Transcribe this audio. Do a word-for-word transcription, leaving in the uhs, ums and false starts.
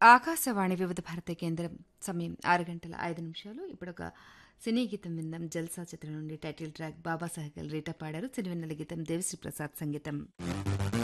ఆకాశవాణి వివిధ భారతి కేంద్రం సమయం ఆరు గంటల ఐదు నిమిషాలు. ఇప్పుడు ఒక సినీ గీతం విందాం. జల్సా చిత్రం నుండి title track Baba Saheb Rita పాడారు. సిరివెన్నెల గీతం దేవిశ్రీ ప్రసాద్ సంగీతం.